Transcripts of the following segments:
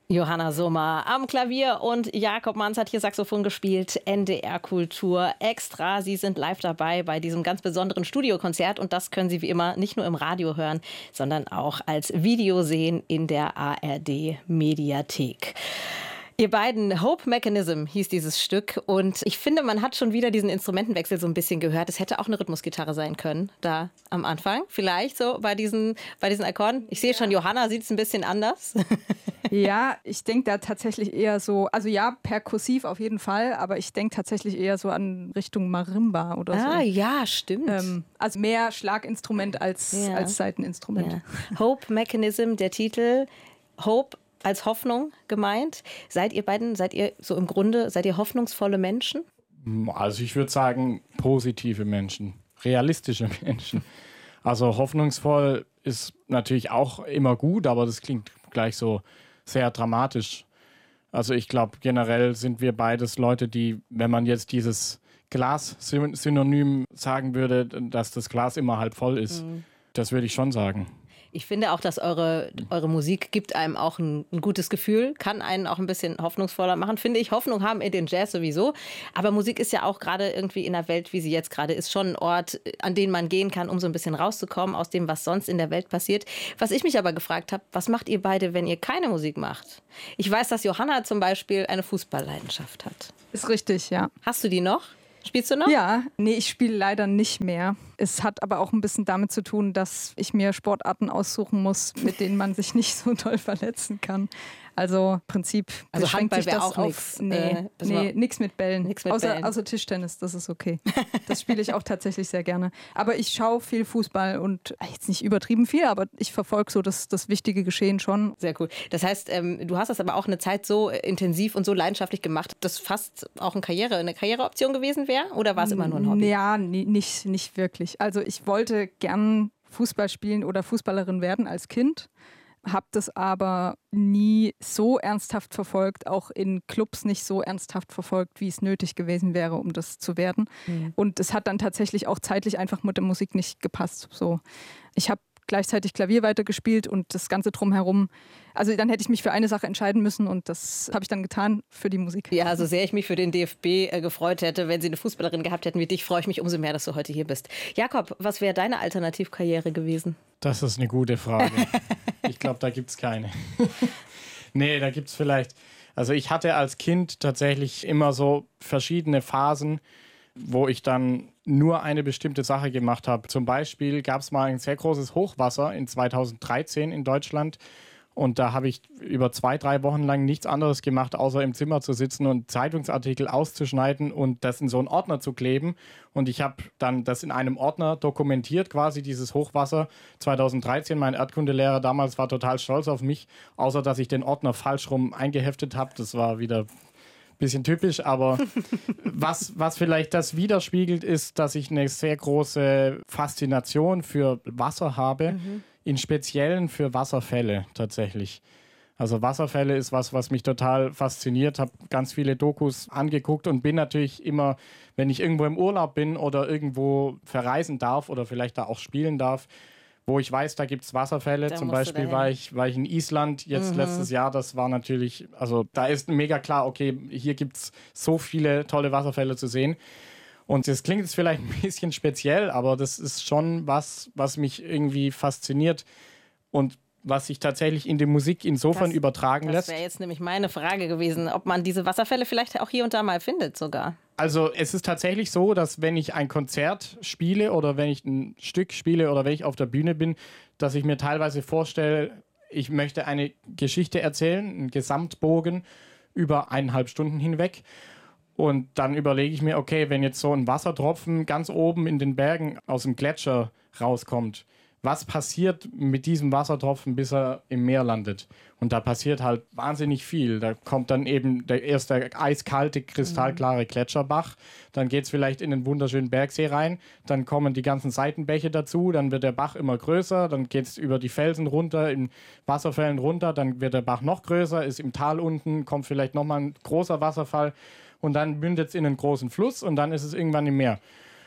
Johanna Sommer am Klavier und Jakob Manz hat hier Saxophon gespielt. NDR Kultur Extra. Sie sind live dabei bei diesem ganz besonderen Studiokonzert und das können Sie wie immer nicht nur im Radio hören, sondern auch als Video sehen in der ARD Mediathek. Ihr beiden, Hope Mechanism hieß dieses Stück und ich finde, man hat schon wieder diesen Instrumentenwechsel so ein bisschen gehört. Es hätte auch eine Rhythmusgitarre sein können, da am Anfang, vielleicht so bei diesen Akkorden. Ich sehe schon, Johanna sieht es ein bisschen anders. Ja, ich denke da tatsächlich eher so, also ja, perkussiv auf jeden Fall, aber ich denke tatsächlich eher so an Richtung Marimba oder so. Ah ja, stimmt. Also mehr Schlaginstrument als Saiteninstrument. Ja. Hope Mechanism, der Titel. Hope als Hoffnung gemeint. Seid ihr so im Grunde, seid ihr hoffnungsvolle Menschen? Also ich würde sagen, positive Menschen, realistische Menschen. Also hoffnungsvoll ist natürlich auch immer gut, aber das klingt gleich so sehr dramatisch. Also ich glaube, generell sind wir beides Leute, die, wenn man jetzt dieses Glas-Synonym sagen würde, dass das Glas immer halb voll ist, das würde ich schon sagen. Ich finde auch, dass eure Musik gibt einem auch ein gutes Gefühl, kann einen auch ein bisschen hoffnungsvoller machen. Finde ich, Hoffnung haben in den Jazz sowieso. Aber Musik ist ja auch gerade irgendwie in der Welt, wie sie jetzt gerade ist, schon ein Ort, an den man gehen kann, um so ein bisschen rauszukommen aus dem, was sonst in der Welt passiert. Was ich mich aber gefragt habe, was macht ihr beide, wenn ihr keine Musik macht? Ich weiß, dass Johanna zum Beispiel eine Fußballleidenschaft hat. Ist richtig, ja. Hast du die noch? Spielst du noch? Ja, nee, ich spiele leider nicht mehr. Es hat aber auch ein bisschen damit zu tun, dass ich mir Sportarten aussuchen muss, mit denen man sich nicht so doll verletzen kann. Also im Prinzip beschränkt sich das auch auf nichts mit Bällen. Nix mit Bällen. Außer Tischtennis, das ist okay. Das spiele ich auch tatsächlich sehr gerne. Aber ich schaue viel Fußball und jetzt nicht übertrieben viel, aber ich verfolge so das wichtige Geschehen schon. Sehr cool. Das heißt, du hast das aber auch eine Zeit so intensiv und so leidenschaftlich gemacht, dass fast auch eine Karriereoption gewesen wäre? Oder war es immer nur ein Hobby? Ja, nicht wirklich. Also ich wollte gern Fußball spielen oder Fußballerin werden als Kind. Habe das aber nie so ernsthaft verfolgt, auch in Clubs nicht so ernsthaft verfolgt, wie es nötig gewesen wäre, um das zu werden. Mhm. Und es hat dann tatsächlich auch zeitlich einfach mit der Musik nicht gepasst. So. Ich habe gleichzeitig Klavier weitergespielt und das Ganze drumherum. Also dann hätte ich mich für eine Sache entscheiden müssen und das habe ich dann getan für die Musik. Ja, so sehr ich mich für den DFB gefreut hätte, wenn sie eine Fußballerin gehabt hätten wie dich, freue ich mich umso mehr, dass du heute hier bist. Jakob, was wäre deine Alternativkarriere gewesen? Das ist eine gute Frage. Ich glaube, da gibt es keine. Nee, da gibt es vielleicht... Also ich hatte als Kind tatsächlich immer so verschiedene Phasen, wo ich dann nur eine bestimmte Sache gemacht habe. Zum Beispiel gab es mal ein sehr großes Hochwasser in 2013 in Deutschland. Und da habe ich über 2-3 Wochen lang nichts anderes gemacht, außer im Zimmer zu sitzen und Zeitungsartikel auszuschneiden und das in so einen Ordner zu kleben. Und ich habe dann das in einem Ordner dokumentiert, quasi dieses Hochwasser 2013. Mein Erdkundelehrer damals war total stolz auf mich, außer dass ich den Ordner falsch rum eingeheftet habe. Das war wieder ein bisschen typisch, aber was vielleicht das widerspiegelt, ist, dass ich eine sehr große Faszination für Wasser habe. In Speziellen für Wasserfälle tatsächlich. Also Wasserfälle ist was mich total fasziniert. Habe ganz viele Dokus angeguckt und bin natürlich immer, wenn ich irgendwo im Urlaub bin oder irgendwo verreisen darf oder vielleicht da auch spielen darf, wo ich weiß, da gibt es Wasserfälle. Zum Beispiel war ich in Island jetzt letztes Jahr. Das war natürlich, also da ist mega klar, okay, hier gibt es so viele tolle Wasserfälle zu sehen. Und das klingt jetzt vielleicht ein bisschen speziell, aber das ist schon was mich irgendwie fasziniert und was sich tatsächlich in die Musik insofern übertragen lässt. Das wäre jetzt nämlich meine Frage gewesen, ob man diese Wasserfälle vielleicht auch hier und da mal findet sogar. Also es ist tatsächlich so, dass wenn ich ein Konzert spiele oder wenn ich ein Stück spiele oder wenn ich auf der Bühne bin, dass ich mir teilweise vorstelle, ich möchte eine Geschichte erzählen, einen Gesamtbogen über 1,5 Stunden hinweg. Und dann überlege ich mir, okay, wenn jetzt so ein Wassertropfen ganz oben in den Bergen aus dem Gletscher rauskommt, was passiert mit diesem Wassertropfen, bis er im Meer landet? Und da passiert halt wahnsinnig viel. Da kommt dann eben der erste eiskalte, kristallklare Gletscherbach. Dann geht es vielleicht in den wunderschönen Bergsee rein. Dann kommen die ganzen Seitenbäche dazu. Dann wird der Bach immer größer. Dann geht es über die Felsen runter, in Wasserfällen runter. Dann wird der Bach noch größer, ist im Tal unten, kommt vielleicht nochmal ein großer Wasserfall. Und dann mündet es in einen großen Fluss und dann ist es irgendwann im Meer.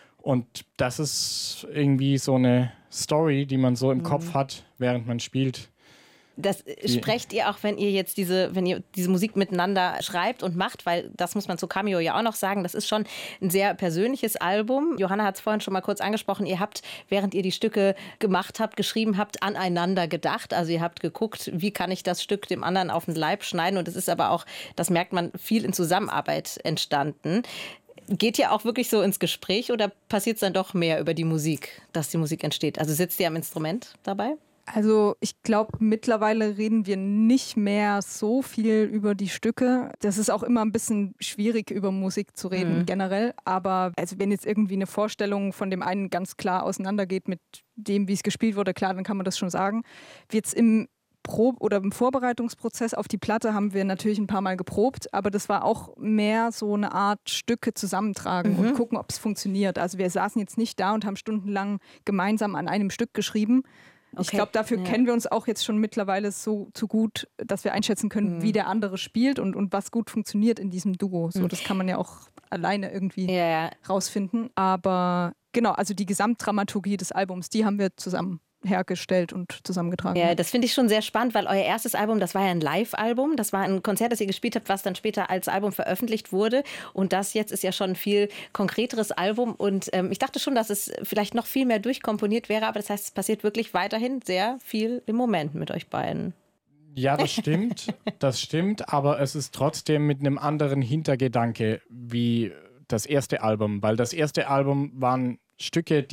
Und das ist irgendwie so eine Story, die man so im Kopf hat, während man spielt. Das sprecht ihr auch, wenn ihr diese Musik miteinander schreibt und macht, weil das muss man zu Cameo ja auch noch sagen, das ist schon ein sehr persönliches Album. Johanna hat es vorhin schon mal kurz angesprochen, ihr habt, während ihr die Stücke gemacht habt, geschrieben habt, aneinander gedacht. Also ihr habt geguckt, wie kann ich das Stück dem anderen auf den Leib schneiden, und es ist aber auch, das merkt man, viel in Zusammenarbeit entstanden. Geht ihr auch wirklich so ins Gespräch oder passiert es dann doch mehr über die Musik, dass die Musik entsteht? Also sitzt ihr am Instrument dabei? Also ich glaube, mittlerweile reden wir nicht mehr so viel über die Stücke. Das ist auch immer ein bisschen schwierig, über Musik zu reden generell. Aber also wenn jetzt irgendwie eine Vorstellung von dem einen ganz klar auseinandergeht mit dem, wie es gespielt wurde, klar, dann kann man das schon sagen. Jetzt im Vorbereitungsprozess auf die Platte haben wir natürlich ein paar Mal geprobt, aber das war auch mehr so eine Art Stücke zusammentragen und gucken, ob es funktioniert. Also wir saßen jetzt nicht da und haben stundenlang gemeinsam an einem Stück geschrieben. Okay. Ich glaube, dafür kennen wir uns auch jetzt schon mittlerweile so zu gut, dass wir einschätzen können, wie der andere spielt und was gut funktioniert in diesem Duo. So, das kann man ja auch alleine irgendwie rausfinden. Aber genau, also die Gesamtdramaturgie des Albums, die haben wir zusammen hergestellt und zusammengetragen. Ja, das finde ich schon sehr spannend, weil euer erstes Album, das war ja ein Live-Album. Das war ein Konzert, das ihr gespielt habt, was dann später als Album veröffentlicht wurde. Und das jetzt ist ja schon ein viel konkreteres Album. Und ich dachte schon, dass es vielleicht noch viel mehr durchkomponiert wäre. Aber das heißt, es passiert wirklich weiterhin sehr viel im Moment mit euch beiden. Ja, das stimmt. Das stimmt. Aber es ist trotzdem mit einem anderen Hintergedanke wie das erste Album. Weil das erste Album waren Stücke,